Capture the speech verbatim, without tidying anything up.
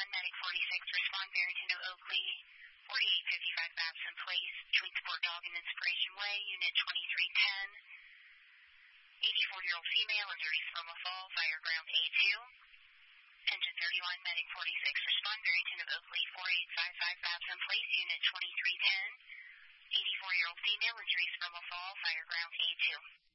thirty-one, Medic forty-six, respond Barrington to Oakley, forty-eight fifty-five Babson Place, Tweetsport Dog and Inspiration Way, Unit twenty-three ten. eighty-four-year-old female, injuries from a fall, fire ground A two. Engine thirty-one, Medic forty-six, respond Barrington to Oakley, forty-eight fifty-five Babson Place, Unit twenty-three ten. eighty-four-year-old female, injuries from a fall, fire ground A two.